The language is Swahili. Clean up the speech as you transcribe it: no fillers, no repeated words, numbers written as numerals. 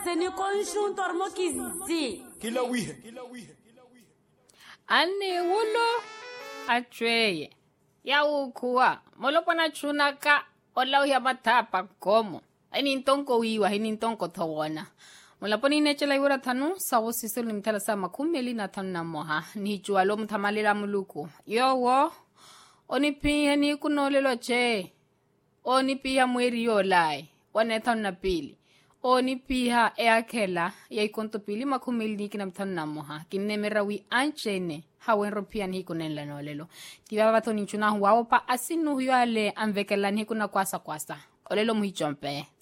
seni conjunto mo kizi kila wihe Ani wulo atweye ya ukua molopona chuna ka olau ya matapa komo ini ntonko wiwa ini ntonko thawona molaponi nechela yura thanu sawo siselo nimthala sa makhumeli na thanu na moha ni jualo mthamalela muluku yowo onipihe ni kunolelo che onipiha mweri yolai wane thanu na pili onipiha eakhela ya ikonto pili makhumeli ni kina mthanu na moha kinnemerawi anchene hawenro pia ni kunenla nolelo tibaba thoni chuna huwa pa asinu yale anvekela ni kuna kwasa olelo muhichompe